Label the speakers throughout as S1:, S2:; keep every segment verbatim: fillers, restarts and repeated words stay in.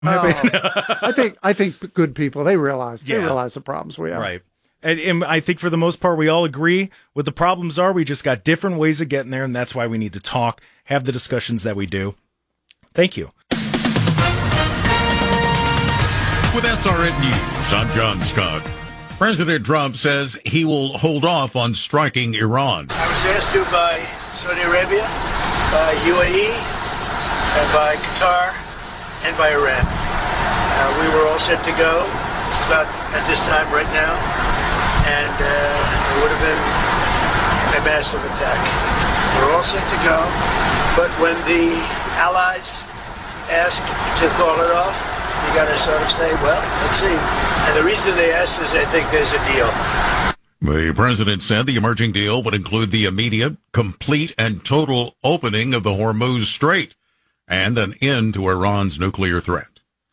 S1: Oh, I think I think good people, they realize they
S2: Yeah.
S1: realize the problems we have.
S2: Right. And, and I think for the most part, we all agree what the problems are. We just got different ways of getting there, and that's why we need to talk, have the discussions that we do. Thank you.
S3: With S R N News, I'm John Scott. President Trump says he will hold off on striking Iran.
S4: I was asked to by Saudi Arabia, by U A E, and by Qatar, and by Iran. Uh, we were all set to go just about at this time right now, and uh, it would have been a massive attack. We're all set to go, but when the allies ask to call it off, you got to sort of say, well, let's see. And the reason they asked is they think there's a deal.
S3: The president said the emerging deal would include the immediate, complete, and total opening of the Hormuz Strait and an end to Iran's nuclear threat.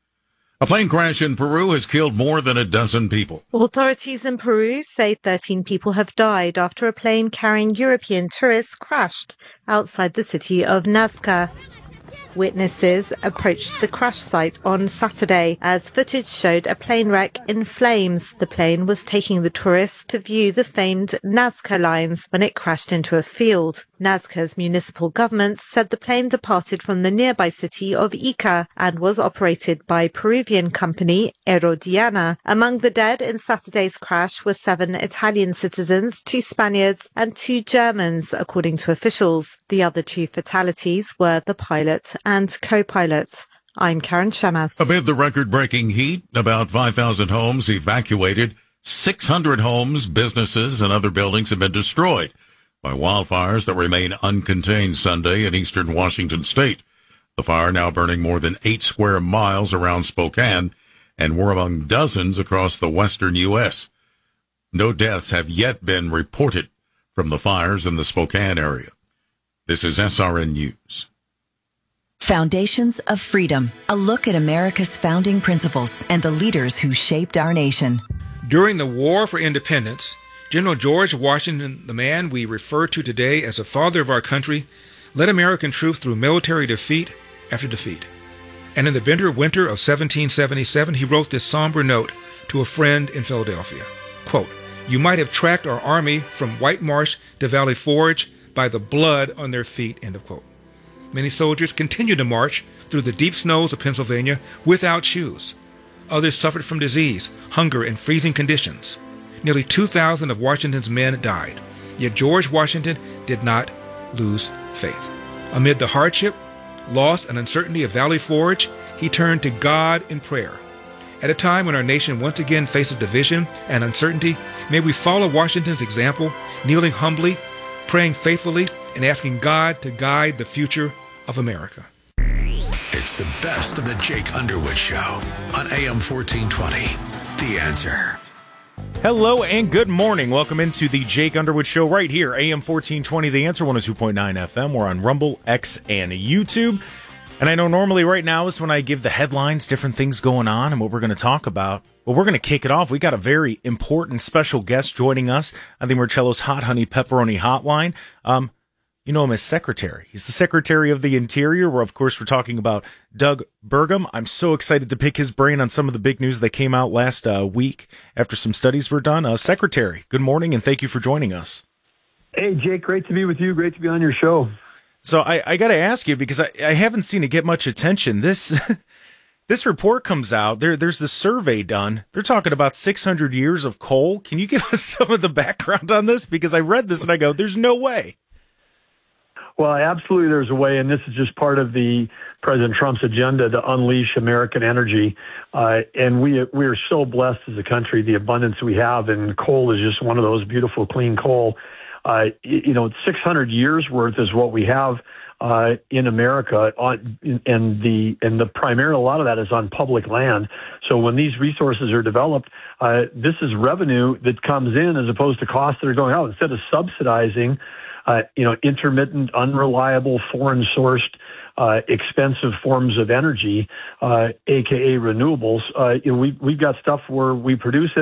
S3: A plane crash in Peru has killed more than a dozen people.
S5: Authorities in Peru say thirteen people have died after a plane carrying European tourists crashed outside the city of Nazca. Witnesses approached the crash site on Saturday as footage showed a plane wreck in flames. The plane was taking the tourists to view the famed Nazca lines when it crashed into a field. Nazca's municipal government said the plane departed from the nearby city of Ica and was operated by Peruvian company Aerodiana. Among the dead in Saturday's crash were seven Italian citizens, two Spaniards and two Germans, according to officials. The other two fatalities were the pilot and co-pilot. I'm Karen Shamas.
S3: Amid the record-breaking heat, about five thousand homes evacuated. six hundred homes, businesses, and other buildings have been destroyed by wildfires that remain uncontained Sunday in eastern Washington state. The fire now burning more than eight square miles around Spokane, and we're among dozens across the western U S. No deaths have yet been reported from the fires in the Spokane area. This is S R N News.
S6: Foundations of Freedom, a look at America's founding principles and the leaders who shaped our nation.
S7: During the War for Independence, General George Washington, the man we refer to today as the father of our country, led American troops through military defeat after defeat. And in the bitter winter of seventeen seventy-seven, he wrote this somber note to a friend in Philadelphia. Quote, "You might have tracked our army from White Marsh to Valley Forge by the blood on their feet," end of quote. Many soldiers continued to march through the deep snows of Pennsylvania without shoes. Others suffered from disease, hunger, and freezing conditions. Nearly two thousand of Washington's men died. Yet George Washington did not lose faith. Amid the hardship, loss, and uncertainty of Valley Forge, he turned to God in prayer. At a time when our nation once again faces division and uncertainty, may we follow Washington's example, kneeling humbly, praying faithfully, and asking God to guide the future of America.
S8: It's the best of the Jake Underwood Show on A M fourteen twenty. The Answer.
S2: Hello and good morning. Welcome into the Jake Underwood Show right here, A M fourteen twenty, The Answer, one oh two point nine F M. We're on Rumble, X, and YouTube. And I know normally right now is when I give the headlines, different things going on, and what we're going to talk about. But we're going to kick it off. We got a very important special guest joining us on the Marcello's Hot Honey Pepperoni Hotline. Um, you know him as Secretary. He's the Secretary of the Interior, where, of course, we're talking about Doug Burgum. I'm so excited to pick his brain on some of the big news that came out last uh, week after some studies were done. Uh, Secretary, good morning, and thank you for joining us.
S9: Hey, Jake, great to be with you. Great to be on your show.
S2: So I, I got to ask you, because I, I haven't seen it get much attention. This this report comes out. There, There's the survey done. They're talking about six hundred years of coal. Can you give us some of the background on this? Because I read this and I go, there's no way.
S9: Well, absolutely there's a way, and this is just part of the President Trump's agenda to unleash American energy. Uh, and we we are so blessed as a country, the abundance we have, and coal is just one of those beautiful, clean coal. Uh, you know, six hundred years worth is what we have uh, in America, on, and the and the primary, a lot of that is on public land. So when these resources are developed, uh, this is revenue that comes in as opposed to costs that are going out. Instead of subsidizing, uh, you know, intermittent, unreliable, foreign-sourced, uh, expensive forms of energy, uh, aka renewables, uh, you know, we we've got stuff where we produce it.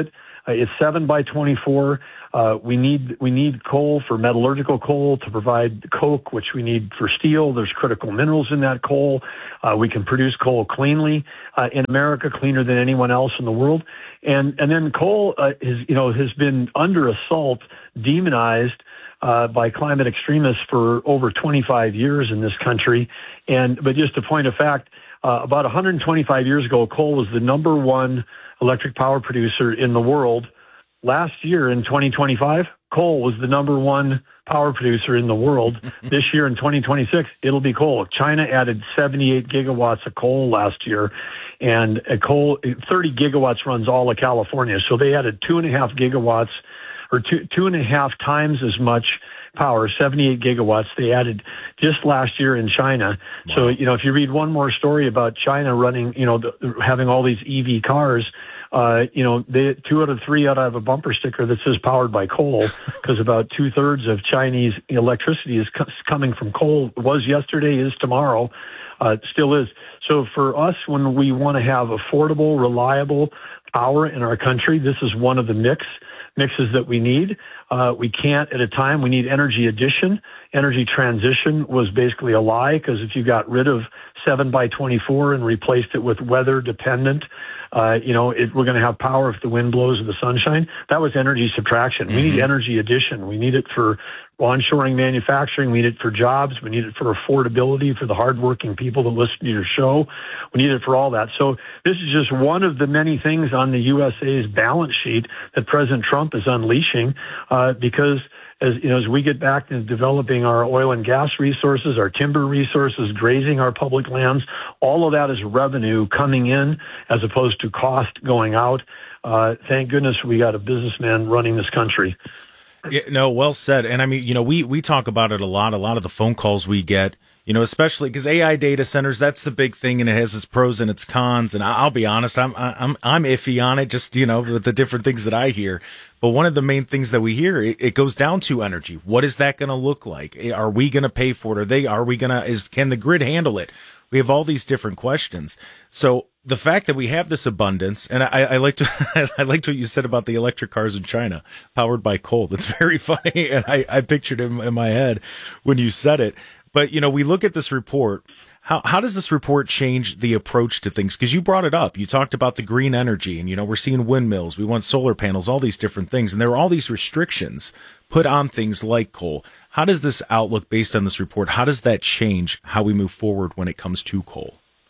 S9: Uh, it's seven by twenty-four. Uh, we need we need coal for metallurgical coal to provide coke, which we need for steel. There's critical minerals in that coal. Uh, we can produce coal cleanly uh, in America, cleaner than anyone else in the world. And and then coal uh, is you know has been under assault, demonized uh, by climate extremists for over twenty-five years in this country. And but just a point of fact, uh, about one hundred twenty-five years ago, coal was the number one electric power producer in the world. Last year in twenty twenty-five, coal was the number one power producer in the world. This year in twenty twenty-six, it'll be coal. China added seventy-eight gigawatts of coal last year, and a coal thirty gigawatts runs all of California. So they added two and a half gigawatts, or two two and a half times as much power, seventy-eight gigawatts they added just last year in China. Wow. So, you know, if you read one more story about China running, you know, the, having all these E V cars, uh, you know, they, two out of three ought to have a bumper sticker that says powered by coal, because about two thirds of Chinese electricity is co- coming from coal. It was yesterday, is tomorrow, uh, still is. So for us, when we want to have affordable, reliable power in our country, this is one of the mix mixes that we need. Uh, we can't at a time. We need energy addition. Energy transition was basically a lie, because if you got rid of seven by twenty-four and replaced it with weather dependent, uh, you know, it, we're going to have power if the wind blows or the sunshine. That was energy subtraction. Mm-hmm. We need energy addition. We need it for onshoring manufacturing. We need it for jobs. We need it for affordability for the hardworking people that listen to your show. We need it for all that. So this is just one of the many things on the U S A's balance sheet that President Trump is unleashing, uh, because as you know, as we get back to developing our oil and gas resources, our timber resources, grazing our public lands, all of that is revenue coming in as opposed to cost going out. Uh, thank goodness we got a businessman running this country.
S2: Yeah, no, well said. And I mean, you know, we, we talk about it a lot, a lot of the phone calls we get, you know, especially because A I data centers, that's the big thing, and it has its pros and its cons. And I'll be honest, I'm, I'm, I'm iffy on it, just, you know, with the different things that I hear. But one of the main things that we hear, it, it goes down to energy. What is that going to look like? Are we going to pay for it? Are they, are we going to, is, can the grid handle it? We have all these different questions. So the fact that we have this abundance, and I, I liked I liked what you said about the electric cars in China, powered by coal. That's very funny, and I, I pictured it in my head when you said it. But you know, we look at this report. How how does this report change the approach to things? Because you brought it up. You talked about the green energy, and you know, we're seeing windmills. We want solar panels, all these different things, and there are all these restrictions put on things like coal. How does this outlook, based on this report, how does that change how we move forward when it comes to coal?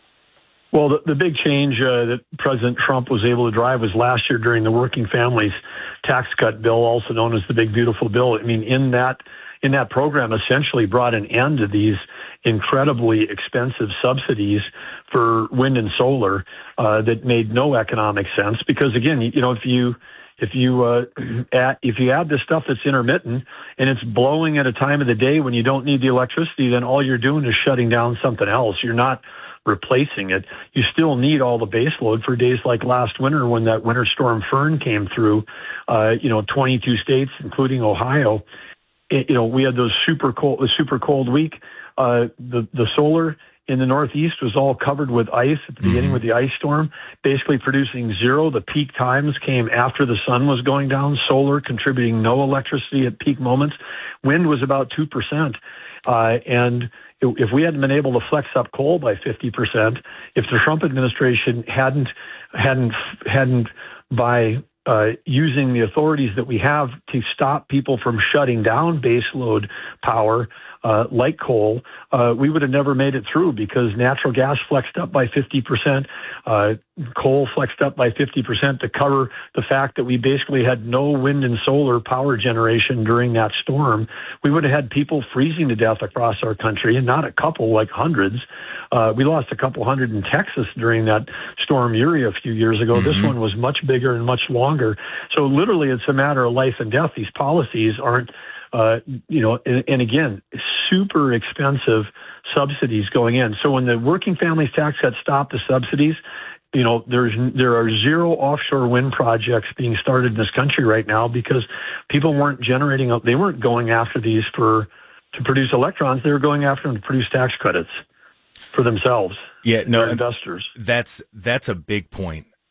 S9: Well, the, the big change uh, that President Trump was able to drive was last year during the Working Families Tax Cut Bill, also known as the Big Beautiful Bill. I mean, in that in that program, essentially brought an end to these incredibly expensive subsidies for wind and solar uh, that made no economic sense. Because again, you know, if you If you uh, add, if you add this stuff that's intermittent and it's blowing at a time of the day when you don't need the electricity, then all you're doing is shutting down something else. You're not replacing it. You still need all the base load for days like last winter when that winter storm Fern came through. Uh, you know, twenty-two states, including Ohio. It, you know, we had those super cold, a super cold week. Uh, the the solar in the Northeast was all covered with ice at the beginning mm-hmm. with the ice storm, basically producing zero. The peak times came after the sun was going down. Solar contributing no electricity at peak moments. Wind was about two percent. Uh, and if we hadn't been able to flex up coal by fifty percent, if the Trump administration hadn't, hadn't, hadn't by uh, using the authorities that we have to stop people from shutting down baseload power, Uh, like coal, uh, we would have never made it through, because natural gas flexed up by fifty percent, uh, coal flexed up by fifty percent to cover the fact that we basically had no wind and solar power generation during that storm. We would have had people freezing to death across our country, and not a couple, like hundreds. Uh, we lost a couple hundred in Texas during that Storm Uri a few years ago. Mm-hmm. This one was much bigger and much longer. So literally it's a matter of life and death. These policies aren't Uh, you know, and, and again, super expensive subsidies going in. So when the Working Families Tax Cut stopped the subsidies, you know, there's there are zero offshore wind projects being started in this country right now, because people weren't generating, they weren't going after these for to produce electrons. They were going after them to produce tax credits for themselves.
S2: Yeah, no,
S9: investors.
S2: That's that's a big point.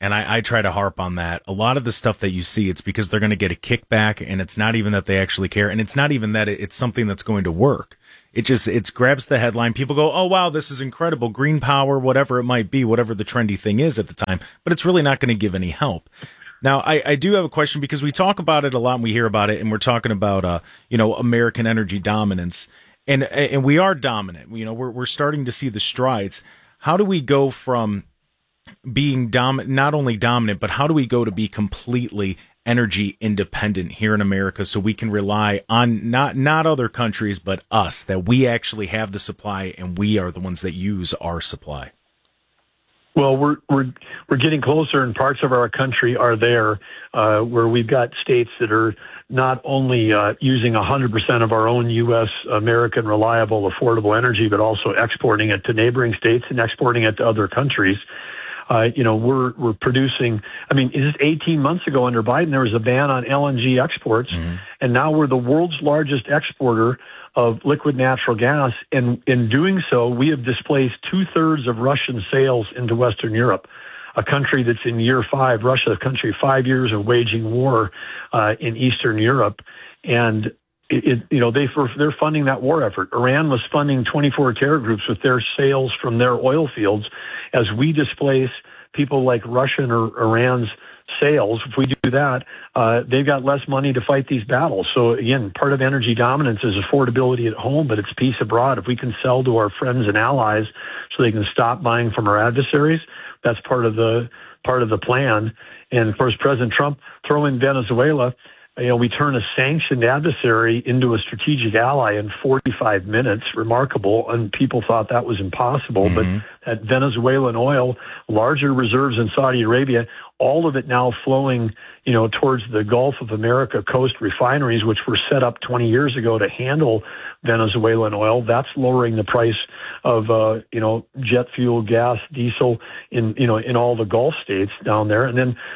S2: And I, I try to harp on that. A lot of the stuff that you see, it's because they're going to get a kickback, and it's not even that they actually care. And it's not even that it, it's something that's going to work. It just, it grabs the headline. People go, oh, wow, this is incredible. Green power, whatever it might be, whatever the trendy thing is at the time. But it's really not going to give any help. Now, I, I do have a question, because we talk about it a lot and we hear about it, and we're talking about, uh, you know, American energy dominance. And, and we are dominant. You know, we're, we're starting to see the strides. How do we go from being dom- not only dominant, but how do we go to be completely energy independent here in America, so we can rely on not not other countries, but us, that we actually have the supply and we are the ones that use our supply?
S9: Well, we're we're we're getting closer, and parts of our country are there, uh, where we've got states that are not only uh, using one hundred percent of our own U S American reliable, affordable energy, but also exporting it to neighboring states and exporting it to other countries. Uh, you know, we're we're producing. I mean, just eighteen months ago under Biden, there was a ban on L N G exports, mm-hmm. and now we're the world's largest exporter of liquid natural gas. And in doing so, we have displaced two thirds of Russian sales into Western Europe, a country that's in year five. Russia, a country five years of waging war uh, in Eastern Europe, and It, it, you know, they, they're funding that war effort. Iran was funding twenty-four terror groups with their sales from their oil fields. As we displace people like Russian or Iran's sales, if we do that, uh, they've got less money to fight these battles. So again, part of energy dominance is affordability at home, but it's peace abroad. If we can sell to our friends and allies so they can stop buying from our adversaries, that's part of the, part of the plan. And of course, President Trump throw in Venezuela. You know, we turn a sanctioned adversary into a strategic ally in forty-five minutes. Remarkable. And people thought that was impossible. Mm-hmm. But at Venezuelan oil, larger reserves in Saudi Arabia, all of it now flowing, you know, towards the Gulf of America coast refineries, which were set up twenty years ago to handle Venezuelan oil. That's lowering the price of, uh, you know, jet fuel, gas, diesel in, you know, in all the Gulf states down there. And then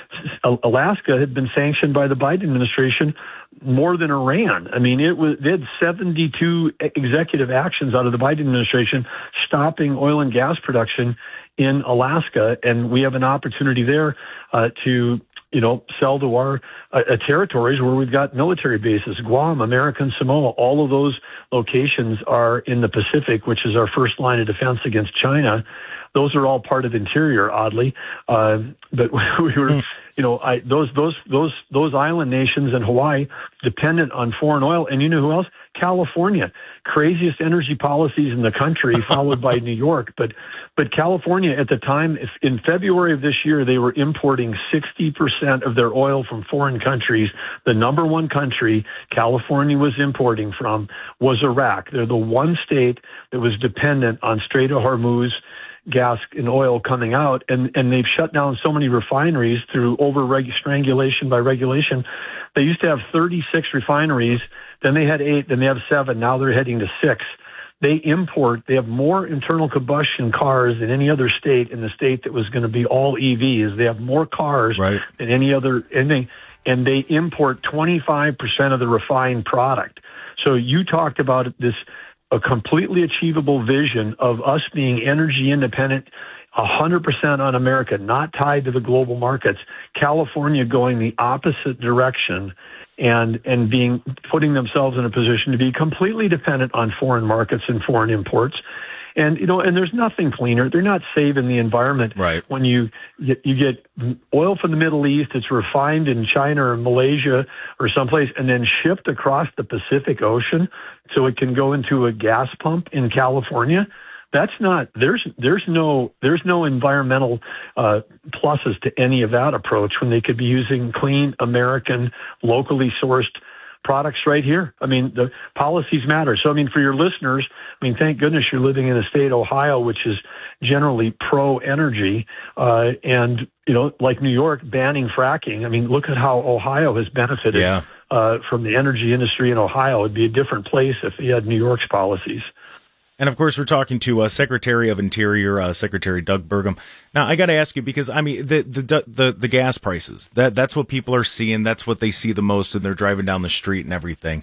S9: Alaska had been sanctioned by the Biden administration more than Iran. I mean, it was, they had seventy-two executive actions out of the Biden administration stopping oil and gas production in Alaska. And we have an opportunity there uh, to, you know, sell to our uh, territories where we've got military bases, Guam, American Samoa. All of those locations are in the Pacific, which is our first line of defense against China. Those are all part of Interior, oddly. Uh, but we were, you know, I, those those those those island nations and Hawaii dependent on foreign oil. And you know who else? California, craziest energy policies in the country, followed by New York. But but California at the time, if in February of this year, they were importing sixty percent of their oil from foreign countries. The number one country California was importing from was Iraq. They're the one state that was dependent on Strait of Hormuz gas and oil coming out, and, and they've shut down so many refineries through over reg- strangulation by regulation. They used to have thirty-six refineries, then they had eight, then they have seven, now they're heading to six. They import, they have more internal combustion cars than any other state in the state that was going to be all E Vs. They have more cars right. than any other, and they, and they import twenty-five percent of the refined product. So you talked about this, a completely achievable vision of us being energy independent, one hundred percent on America, not tied to the global markets. California going the opposite direction and and being putting themselves in a position to be completely dependent on foreign markets and foreign imports. And, you know, and there's nothing cleaner. They're not saving the environment.
S2: Right.
S9: When you get, you get oil from the Middle East, it's refined in China or Malaysia or someplace, and then shipped across the Pacific Ocean so it can go into a gas pump in California. That's not, there's, there's no, there's no environmental uh, pluses to any of that approach when they could be using clean, American, locally sourced products right here. I mean, the policies matter. So, I mean, for your listeners, I mean, thank goodness you're living in a state, Ohio, which is generally pro-energy, uh, and, you know, like New York, banning fracking. I mean, look at how Ohio has benefited
S2: yeah.
S9: uh, from the energy industry in Ohio. It'd be a different place if you had New York's policies.
S2: And, of course, we're talking to uh, Secretary of Interior, uh, Secretary Doug Burgum. Now, I got to ask you, because, I mean, the, the the the gas prices, that that's what people are seeing. That's what they see the most, and they're driving down the street and everything.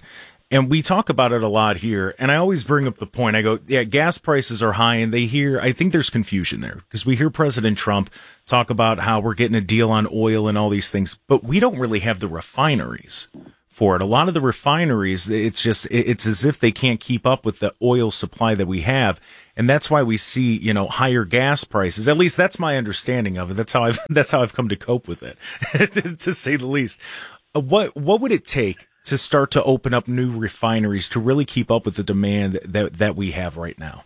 S2: And we talk about it a lot here. And I always bring up the point. I go, yeah, gas prices are high, and they hear, I think there's confusion there because we hear President Trump talk about how we're getting a deal on oil and all these things, but we don't really have the refineries for it. A lot of the refineries, it's just, it's as if they can't keep up with the oil supply that we have. And that's why we see, you know, higher gas prices. At least that's my understanding of it. That's how I've, that's how I've come to cope with it, to say the least. What, what would it take to start to open up new refineries to really keep up with the demand that that we have right now?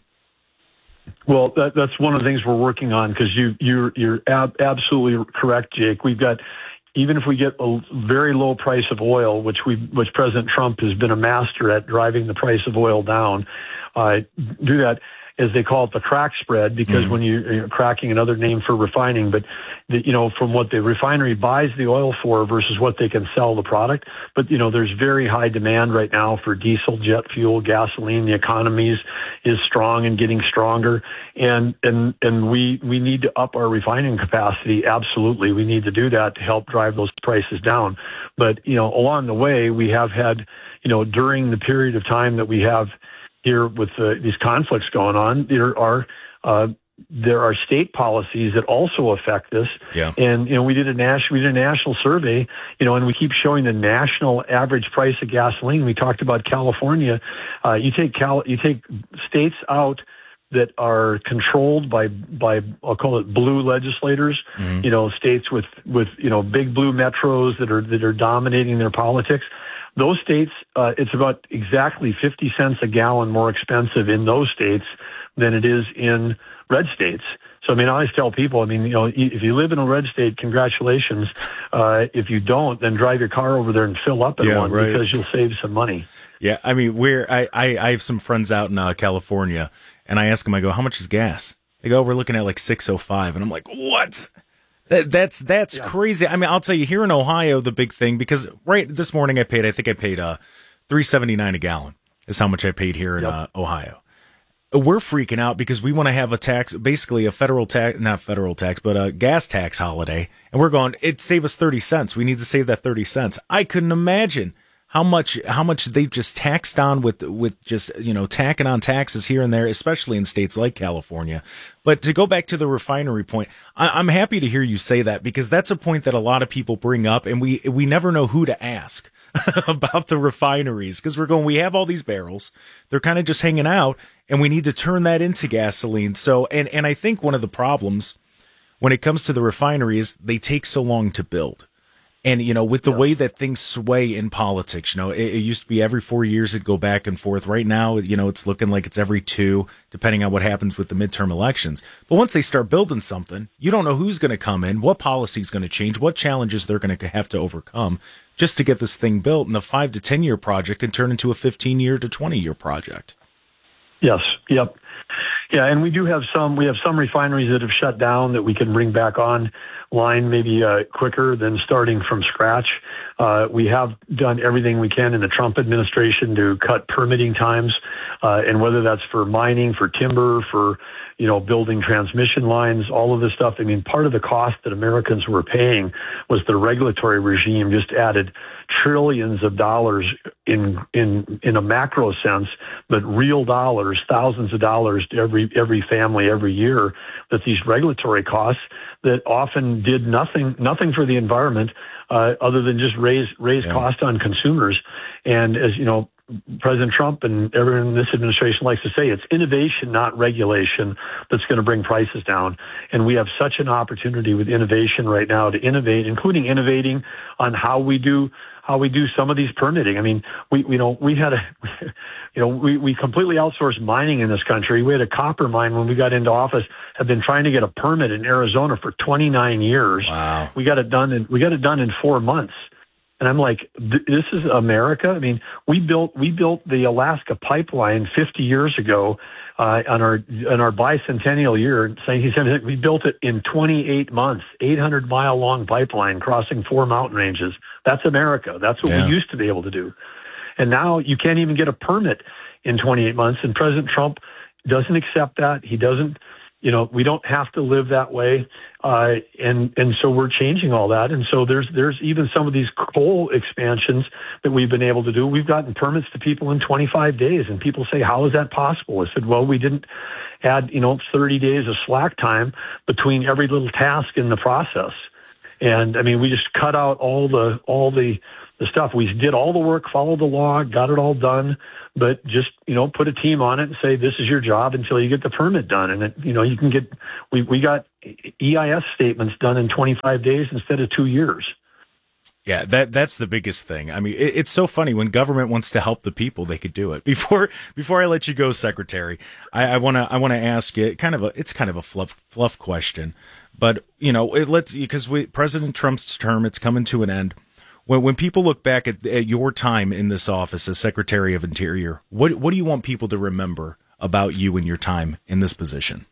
S9: Well, that, that's one of the things we're working on, because you, you're, you're ab- absolutely correct, Jake. We've got, even if we get a very low price of oil, which we, which President Trump has been a master at driving the price of oil down, uh, do that, as they call it, the crack spread, because mm-hmm. when you, you're cracking, another name for refining, but the, you know, from what the refinery buys the oil for versus what they can sell the product. But, you know, there's very high demand right now for diesel, jet fuel, gasoline. The economy is, is strong and getting stronger. And, and, and we, we need to up our refining capacity. Absolutely. We need to do that to help drive those prices down. But, you know, along the way, we have had, you know, during the period of time that we have here with uh, these conflicts going on, there are uh, there are state policies that also affect this.
S2: Yeah.
S9: And you know, we did a national we did a national survey, you know, and we keep showing the national average price of gasoline. We talked about California. Uh, you take Cal you take states out that are controlled by by I'll call it blue legislators. Mm-hmm. You know, states with with you know big blue metros that are that are dominating their politics. Those states, uh, it's about exactly fifty cents a gallon more expensive in those states than it is in red states. So, I mean, I always tell people, I mean, you know, if you live in a red state, congratulations. Uh, if you don't, then drive your car over there and fill up in
S2: yeah,
S9: one
S2: right.
S9: because you'll save some money.
S2: Yeah, I mean, we're I, I, I have some friends out in uh, California, and I ask them, I go, how much is gas? They go, we're looking at like six oh five, and I'm like, what? That, that's that's yeah. crazy. I mean, I'll tell you, here in Ohio, the big thing, because right this morning I paid, I think I paid uh, three seventy-nine a gallon is how much I paid here in yep. uh, Ohio. We're freaking out because we want to have a tax, basically a federal tax, not federal tax, but a gas tax holiday. And we're going, it'd save us thirty cents. We need to save that thirty cents. I couldn't imagine how much, how much they've just taxed on with, with just, you know, tacking on taxes here and there, especially in states like California. But to go back to the refinery point, I, I'm happy to hear you say that, because that's a point that a lot of people bring up, and we, we never know who to ask about the refineries, because we're going, we have all these barrels, they're kind of just hanging out, and we need to turn that into gasoline. So, and, and I think one of the problems when it comes to the refineries, they take so long to build. And, you know, with the yeah. way that things sway in politics, you know, it, it used to be every four years it'd go back and forth. Right now, you know, it's looking like it's every two, depending on what happens with the midterm elections. But once they start building something, you don't know who's going to come in, what policy is going to change, what challenges they're going to have to overcome just to get this thing built. And the five to ten year project can turn into a fifteen year to twenty year project.
S9: Yes. Yep. Yeah, and we do have some. We have some refineries that have shut down that we can bring back on line maybe uh, quicker than starting from scratch. Uh, we have done everything we can in the Trump administration to cut permitting times, uh, and whether that's for mining, for timber, for you know building transmission lines, all of this stuff. I mean, part of the cost that Americans were paying was the regulatory regime just added trillions of dollars in in in a macro sense, but real dollars, thousands of dollars to every every family every year. That these regulatory costs that often did nothing nothing for the environment uh, other than just raise raise yeah. cost on consumers. And as you know, President Trump and everyone in this administration likes to say, it's innovation, not regulation, that's going to bring prices down. And we have such an opportunity with innovation right now to innovate, including innovating on how we do how we do some of these permitting. I mean, we you know we had a you know we we completely outsourced mining in this country. We had a copper mine when we got into office, have been trying to get a permit in Arizona for twenty-nine years.
S2: Wow.
S9: We got it done in we got it done in four months. And I'm like, this is America. I mean, we built we built the Alaska pipeline fifty years ago uh, on our on our bicentennial year. nineteen seventy-six, we built it in twenty-eight months, eight hundred mile long pipeline crossing four mountain ranges. That's America. That's what yeah. we used to be able to do. And now you can't even get a permit in twenty-eight months. And President Trump doesn't accept that. He doesn't. you know, we don't have to live that way. Uh, and, and so we're changing all that. And so there's, there's even some of these coal expansions that we've been able to do. We've gotten permits to people in twenty-five days, and people say, how is that possible? I said, well, we didn't add, you know, thirty days of slack time between every little task in the process. And I mean, we just cut out all the, all the, the stuff. We did all the work, followed the law, got it all done, but just, you know, put a team on it and say, this is your job until you get the permit done. And, it, you know, you can get, we, we got E I S statements done in twenty-five days instead of two years.
S2: Yeah, that that's the biggest thing. I mean, it, it's so funny when government wants to help the people, they could do it. Before before I let you go, Secretary, I want to I want to ask you kind of a it's kind of a fluff fluff question, but you know, it lets because we President Trump's term, it's coming to an end. When when people look back at, at your time in this office as Secretary of Interior, what what do you want people to remember about you and your time in this position?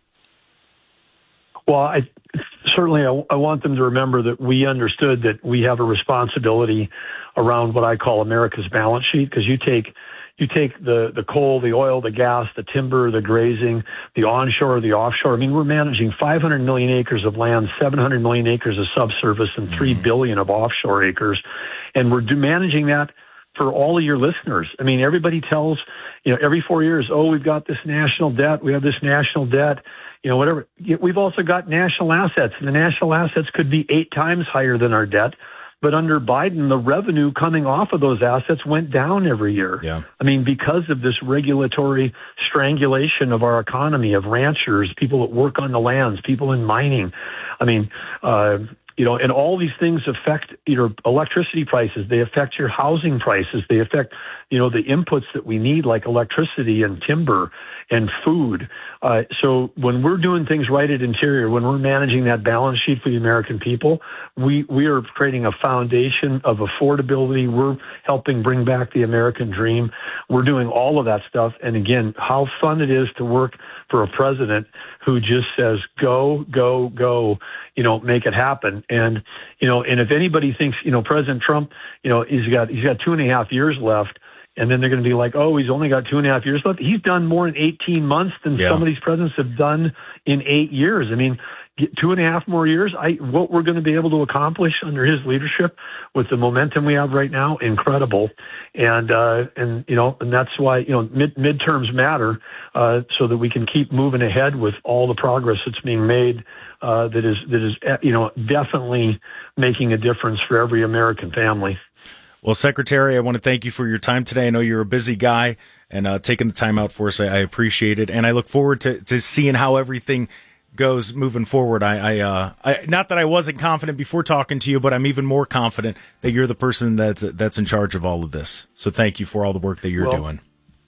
S9: Well, I certainly I, I want them to remember that we understood that we have a responsibility around what I call America's balance sheet, because you take you take the, the coal, the oil, the gas, the timber, the grazing, the onshore, the offshore. I mean, we're managing five hundred million acres of land, seven hundred million acres of subsurface, and three billion of offshore acres. And we're do, managing that for all of your listeners. I mean, everybody tells, you know, every four years, oh, we've got this national debt, we have this national debt, you know, whatever. We've also got national assets, and the national assets could be eight times higher than our debt. But under Biden, the revenue coming off of those assets went down every year.
S2: Yeah.
S9: I mean, because of this regulatory strangulation of our economy, of ranchers, people that work on the lands, people in mining. I mean, uh, you know, and all these things affect your electricity prices. They affect your housing prices. They affect, you know, the inputs that we need, like electricity and timber and food. Uh, so when we're doing things right at Interior, when we're managing that balance sheet for the American people, we, we are creating a foundation of affordability. We're helping bring back the American dream. We're doing all of that stuff. And again, how fun it is to work for a president who just says, go, go, go, you know, make it happen. And, you know, and if anybody thinks, you know, President Trump, you know, he's got, he's got two and a half years left, and then they're going to be like, oh, he's only got two and a half years left. He's done more in eighteen months than
S2: yeah.
S9: some of these presidents have done in eight years. I mean, two and a half more years, I, what we're going to be able to accomplish under his leadership with the momentum we have right now, incredible. And, uh, and, you know, and that's why, you know, mid, midterms matter, uh, so that we can keep moving ahead with all the progress that's being made, uh, that is, that is, you know, definitely making a difference for every American family.
S2: Well, Secretary, I want to thank you for your time today. I know you're a busy guy, and uh, taking the time out for us, I, I appreciate it. And I look forward to, to seeing how everything goes moving forward. I, I, uh, I, not that I wasn't confident before talking to you, but I'm even more confident that you're the person that's that's in charge of all of this. So thank you for all the work that you're
S9: well,
S2: doing.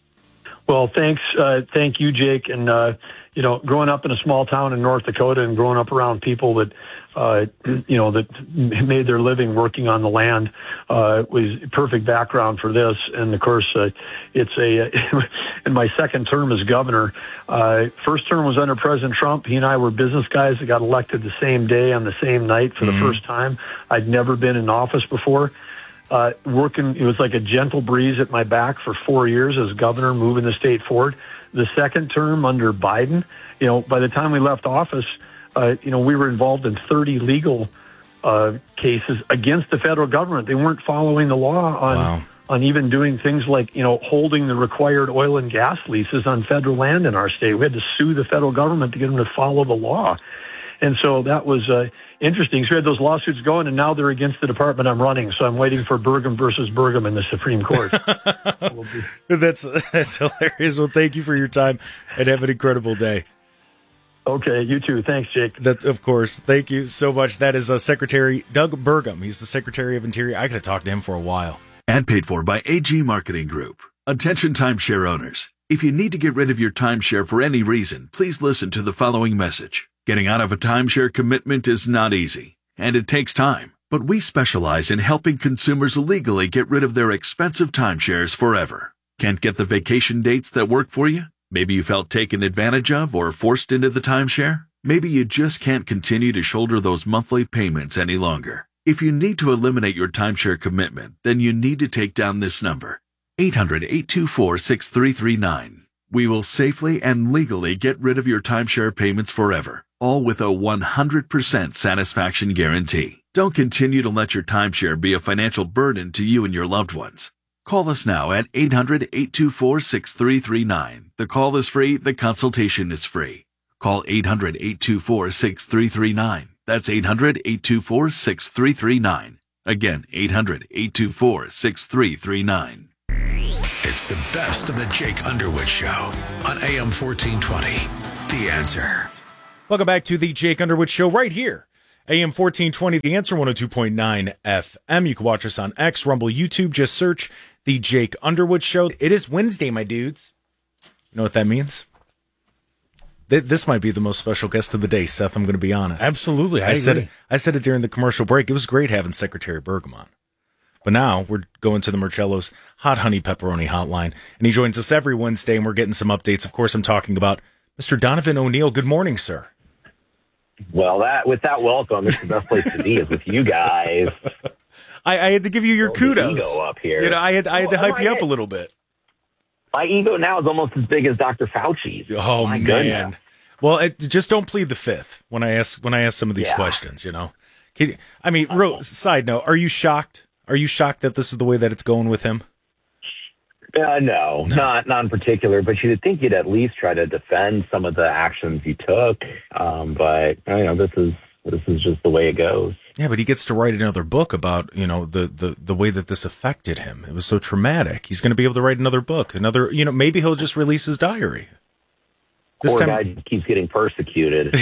S9: Well, thanks. Uh, thank you, Jake. And, uh, you know, growing up in a small town in North Dakota and growing up around people that, uh, you know, that made their living working on the land, uh, was perfect background for this. And of course, uh, it's a, in my second term as governor, uh, first term was under President Trump. He and I were business guys that got elected the same day on the same night for mm-hmm. the first time. I'd never been in office before. Uh, working, it was like a gentle breeze at my back for four years as governor, moving the state forward. The second term under Biden, you know, by the time we left office, uh, you know, we were involved in thirty legal uh, cases against the federal government. They weren't following the law on wow. on even doing things like, you know, holding the required oil and gas leases on federal land in our state. We had to sue the federal government to get them to follow the law. And so that was uh, interesting. So we had those lawsuits going, and now they're against the department I'm running. So I'm waiting for Burgum versus Burgum in the Supreme Court.
S2: that's that's hilarious. Well, thank you for your time, and have an incredible day.
S9: Okay, you too. Thanks, Jake.
S2: That, of course. Thank you so much. That is uh, Secretary Doug Burgum. He's the Secretary of Interior. I could have talked to him for a while.
S10: And paid for by A G Marketing Group. Attention timeshare owners. If you need to get rid of your timeshare for any reason, please listen to the following message. Getting out of a timeshare commitment is not easy, and it takes time. But we specialize in helping consumers legally get rid of their expensive timeshares forever. Can't get the vacation dates that work for you? Maybe you felt taken advantage of or forced into the timeshare? Maybe you just can't continue to shoulder those monthly payments any longer. If you need to eliminate your timeshare commitment, then you need to take down this number, eight hundred, eight two four, six three three nine. We will safely and legally get rid of your timeshare payments forever, all with a one hundred percent satisfaction guarantee. Don't continue to let your timeshare be a financial burden to you and your loved ones. Call us now at eight hundred, eight two four, six three three nine. The call is free. The consultation is free. Call eight hundred, eight two four, six three three nine. That's eight hundred, eight two four, six three three nine. Again, eight hundred, eight two four, six three three nine.
S8: It's the best of the Jake Underwood Show on A M fourteen twenty. The Answer.
S2: Welcome back to the Jake Underwood Show right here. A M fourteen twenty, The Answer, one oh two point nine F M. You can watch us on X, Rumble, YouTube. Just search the Jake Underwood Show. It is Wednesday, my dudes. You know what that means? Th- This might be the most special guest of the day, Seth. I'm going to be honest.
S11: Absolutely. I,
S2: I said
S11: agree.
S2: it. I said it during the commercial break. It was great having Secretary Burgum on. But now we're going to the Marcello's Hot Honey Pepperoni Hotline, and he joins us every Wednesday, and we're getting some updates. Of course, I'm talking about Mister Donovan O'Neill. Good morning, sir.
S12: Well, that with that welcome, it's the best place to be is with you guys.
S2: I, I had to give you your
S12: Oh, the
S2: kudos.
S12: ego up here.
S2: You know, I had I had to
S12: Well,
S2: hype you
S12: my-
S2: up a little bit.
S12: My ego now is almost as big as Doctor Fauci's.
S2: Oh
S12: My
S2: man.
S12: goodness.
S2: Well, it, just don't plead the fifth when I ask when I ask some of these
S12: Yeah.
S2: questions. You know, Can you, I mean, real, side note: Are you shocked? Are you shocked that this is the way that it's going with him?
S12: Uh, no, not not in particular. But you'd think you'd at least try to defend some of the actions you took. Um, but you know, this is this is just the way it goes.
S2: Yeah, but he gets to write another book about, you know, the, the, the way that this affected him. It was so traumatic. He's going to be able to write another book. Another, you know, maybe he'll just release his diary. This
S12: Poor
S2: time,
S12: guy just keeps getting persecuted.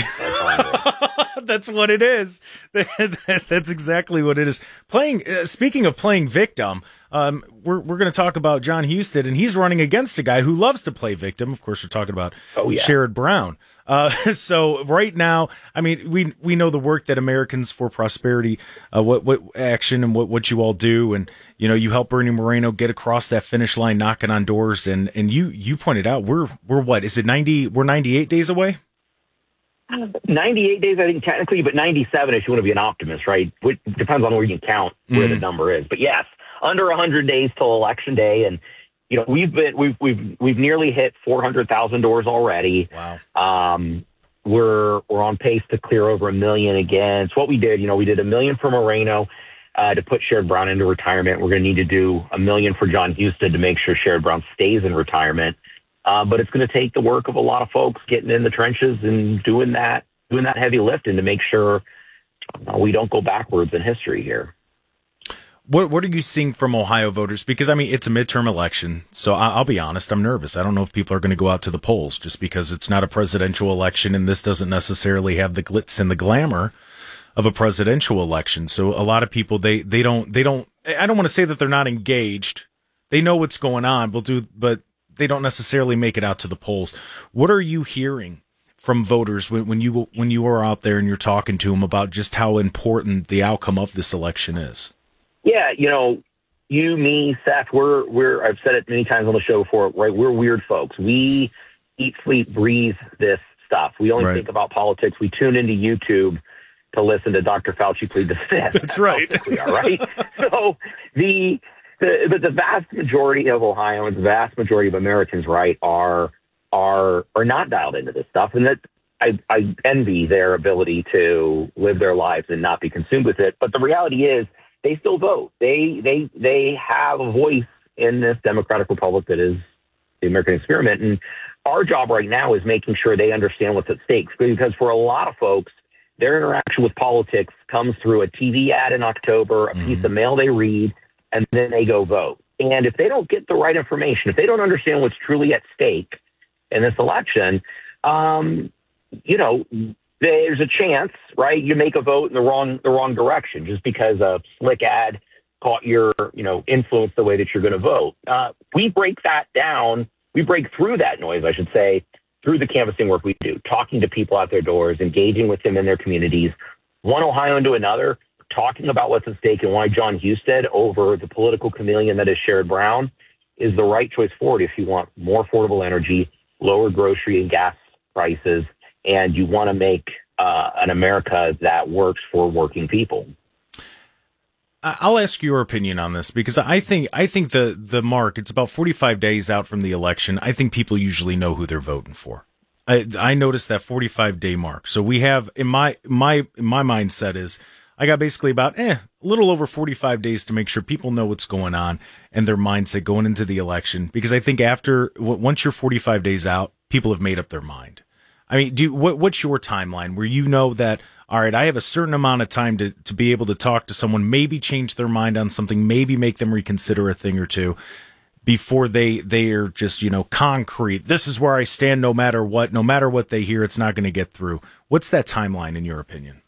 S2: that's what it is. That's exactly what it is. Playing. Uh, speaking of playing victim, um, we're we're going to talk about John Husted, and he's running against a guy who loves to play victim. Of course, we're talking about
S12: Oh, yeah.
S2: Sherrod Brown. Uh, so right now, I mean, we we know the work that Americans for Prosperity, uh, what what action and what, what you all do, and you know, you help Bernie Moreno get across that finish line, knocking on doors, and and you you pointed out we're we're what is it ninety? We're ninety-eight days away.
S12: ninety-eight days, I think, technically, but ninety-seven if you want to be an optimist, right? It depends on where you count where
S2: Mhm.
S12: the number is. But yes, under one hundred days till election day, and you know we've been we've we've we've nearly hit four hundred thousand doors already.
S2: Wow.
S12: Um, we're we're on pace to clear over a million again. It's what we did. You know, we did a million for Moreno uh, to put Sherrod Brown into retirement. We're going to need to do a million for John Husted to make sure Sherrod Brown stays in retirement. Uh, but it's going to take the work of a lot of folks getting in the trenches and doing that, doing that heavy lifting to make sure uh, we don't go backwards in history here.
S2: What What are you seeing from Ohio voters? Because I mean, it's a midterm election, so I, I'll be honest, I'm nervous. I don't know if people are going to go out to the polls just because it's not a presidential election, and this doesn't necessarily have the glitz and the glamour of a presidential election. So a lot of people they they don't they don't. I don't want to say that they're not engaged. They know what's going on, but do but. They don't necessarily make it out to the polls. What are you hearing from voters when, when you when you are out there and you're talking to them about just how important the outcome of this election is?
S12: Yeah, you know, you, me, Seth, we're we're I've said it many times on the show before, right? We're weird folks. We eat, sleep, breathe this stuff. We only
S2: Right.
S12: think about politics. We tune into YouTube to listen to Doctor Fauci plead the fifth.
S2: That's right.
S12: We are, right? So the The, but the vast majority of Ohioans, the vast majority of Americans, right, are are are not dialed into this stuff, and that I, I envy their ability to live their lives and not be consumed with it. But the reality is, they still vote. They they they have a voice in this democratic republic that is the American experiment. And our job right now is making sure they understand what's at stake, because for a lot of folks, their interaction with politics comes through a T V ad in October, a piece of mail they read, and then they go vote. And if they don't get the right information, if they don't understand what's truly at stake in this election, um, you know, there's a chance, right? You make a vote in the wrong the wrong direction just because a slick ad caught your, you know, influence the way that you're going to vote. Uh, we break that down. We break through that noise, I should say, through the canvassing work we do, talking to people at their doors, engaging with them in their communities, one Ohio into another, talking about what's at stake and why John Husted over the political chameleon that is Sherrod Brown is the right choice forward if you want more affordable energy, lower grocery and gas prices, and you want to make uh, an America that works for working people.
S2: I'll ask your opinion on this because I think I think the the mark, it's about forty-five days out from the election. I think people usually know who they're voting for. I I noticed that forty-five day mark. So we have in my my my mindset is I got basically about eh a little over forty-five days to make sure people know what's going on and their mindset going into the election, because I think after once you're forty-five days out, people have made up their mind. I mean, do what what's your timeline where you know that, all right, I have a certain amount of time to, to be able to talk to someone, maybe change their mind on something, maybe make them reconsider a thing or two before they, they are just, you know, concrete. This is where I stand no matter what, no matter what they hear, it's not going to get through. What's that timeline in your opinion?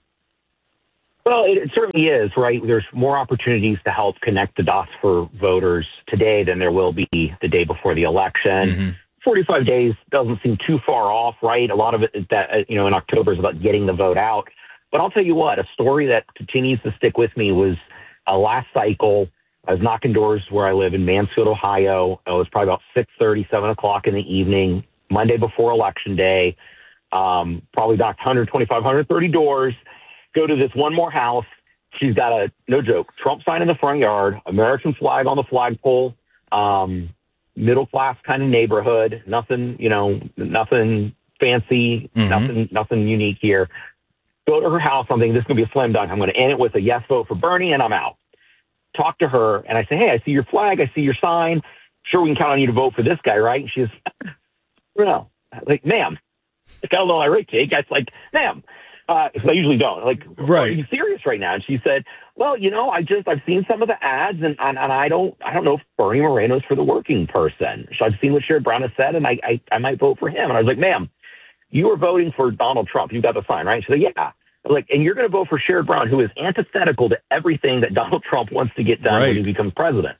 S12: Well, it, it certainly is, right? There's more opportunities to help connect the dots for voters today than there will be the day before the election. Mm-hmm. forty-five days doesn't seem too far off, right? A lot of it that, you know, in October is about getting the vote out. But I'll tell you what, a story that continues to stick with me was uh, last cycle. I was knocking doors where I live in Mansfield, Ohio. It was probably about six thirty, seven o'clock in the evening, Monday before Election Day. Um, probably knocked one hundred twenty-five, one hundred thirty doors. Go to this one more house. She's got a, no joke, Trump sign in the front yard, American flag on the flagpole, um, middle class kind of neighborhood. Nothing, you know, nothing fancy, mm-hmm. nothing, nothing unique here. Go to her house. I'm thinking this is going to be a slam dunk. I'm going to end it with a yes vote for Bernie, and I'm out. Talk to her, and I say, hey, I see your flag. I see your sign. Sure, we can count on you to vote for this guy, right? And she says, no. Like, ma'am. Like, I don't know I rate cake. I was like, ma'am. Uh, because I usually don't. Like,
S2: right.
S12: Are you serious right now? And she said, well, you know, I just, I've seen some of the ads, and, and, and I don't, I don't know if Bernie Moreno's for the working person. So I've seen what Sherrod Brown has said, and I, I, I might vote for him. And I was like, ma'am, you are voting for Donald Trump. You got the sign, right? She said, yeah. I was like, and you're going to vote for Sherrod Brown, who is antithetical to everything that Donald Trump wants to get done right. when he becomes president.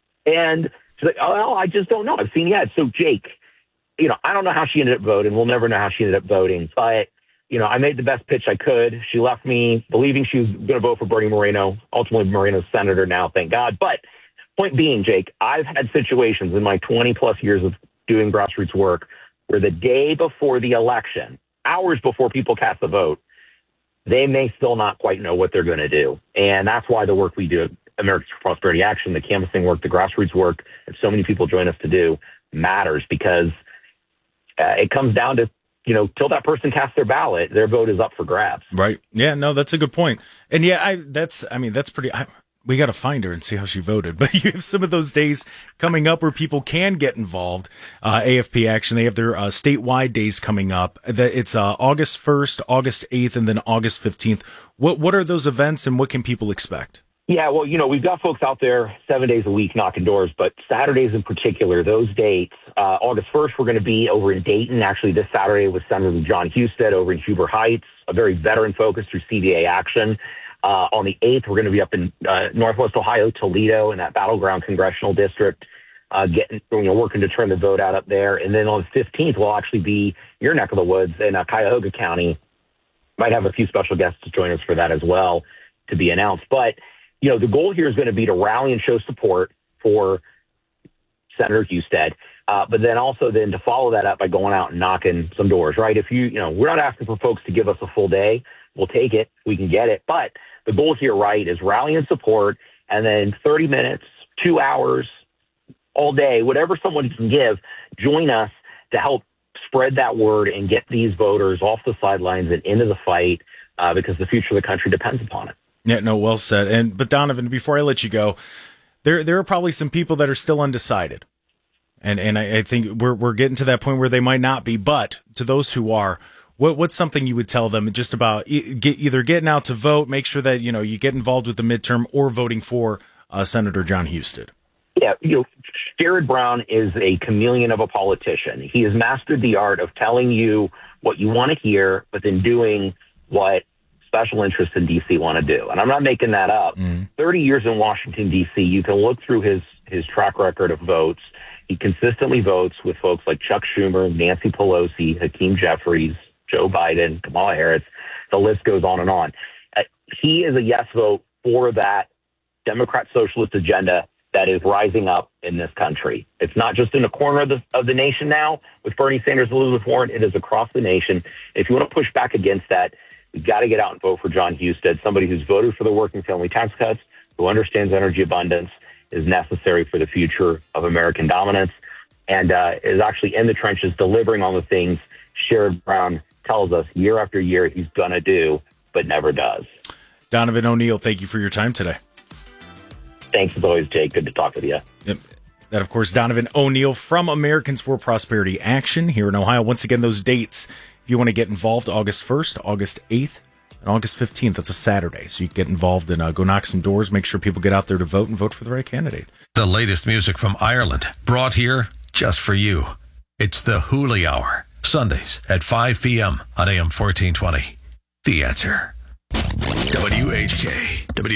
S12: And she's like, oh, well, I just don't know. I've seen the ads. So Jake, you know, I don't know how she ended up voting. We'll never know how she ended up voting, but you know, I made the best pitch I could. She left me believing she was going to vote for Bernie Moreno. Ultimately, Moreno's senator now, thank God. But point being, Jake, I've had situations in my twenty plus years of doing grassroots work where the day before the election, hours before people cast the vote, they may still not quite know what they're going to do. And that's why the work we do at Americans for Prosperity Action, the canvassing work, the grassroots work that so many people join us to do matters, because uh, it comes down to, you know, till that person casts their ballot, their vote is up for grabs.
S2: Right. Yeah, no, that's a good point. And yeah, I, that's, I mean, that's pretty, I, we got to find her and see how she voted. But you have some of those days coming up where people can get involved. Uh, A F P Action, they have their uh, statewide days coming up. It's uh, August first, August eighth, and then August fifteenth. What, what are those events and what can people expect?
S12: Yeah, well, you know, we've got folks out there seven days a week knocking doors, but Saturdays in particular, those dates, uh, August first, we're going to be over in Dayton. Actually, this Saturday with Senator John Husted over in Huber Heights, a very veteran focus through C V A Action. Uh, on the eighth, we're going to be up in uh, Northwest Ohio, Toledo, in that battleground congressional district, uh, getting, you know, working to turn the vote out up there. And then on the fifteenth, we'll actually be your neck of the woods in uh, Cuyahoga County. Might have a few special guests to join us for that as well to be announced. But you know, the goal here is going to be to rally and show support for Senator Husted, uh, but then also then to follow that up by going out and knocking some doors, right? If you, you know, we're not asking for folks to give us a full day. We'll take it. We can get it. But the goal here, right, is rally and support, and then thirty minutes, two hours, all day, whatever someone can give, join us to help spread that word and get these voters off the sidelines and into the fight, uh, because the future of the country depends upon it.
S2: Yeah, no, well said. And but Donovan, before I let you go, there there are probably some people that are still undecided, and and I, I think we're we're getting to that point where they might not be. But to those who are, what what's something you would tell them just about e- get, either getting out to vote, make sure that you know you get involved with the midterm, or voting for uh, Senator John Husted?
S12: Yeah, you know, Sherrod Brown is a chameleon of a politician. He has mastered the art of telling you what you want to hear, but then doing what special interests in D C want to do. And I'm not making that up. Mm. thirty years in Washington, D C, you can look through his, his track record of votes. He consistently votes with folks like Chuck Schumer, Nancy Pelosi, Hakeem Jeffries, Joe Biden, Kamala Harris. The list goes on and on. Uh, he is a yes vote for that Democrat socialist agenda that is rising up in this country. It's not just in a corner of the, of the nation now with Bernie Sanders and Elizabeth Warren. It is across the nation. If you want to push back against that, We got to get out and vote for John Husted, somebody who's voted for the working family tax cuts, who understands energy abundance is necessary for the future of American dominance, and uh, is actually in the trenches delivering on the things Sherrod Brown tells us year after year he's going to do, but never does.
S2: Donovan O'Neill, thank you for your time today.
S12: Thanks as always, Jake. Good to talk with you.
S2: Yep. That, of course, Donovan O'Neill from Americans for Prosperity Action here in Ohio. Once again, those dates, if you want to get involved, August first, August eighth, and August fifteenth. That's a Saturday. So you can get involved and uh, go knock some doors, make sure people get out there to vote and vote for the right candidate.
S11: The latest music from Ireland, brought here just for you. It's the Hooli Hour, Sundays at five p.m. on A M fourteen twenty. The Answer.
S8: W H K. W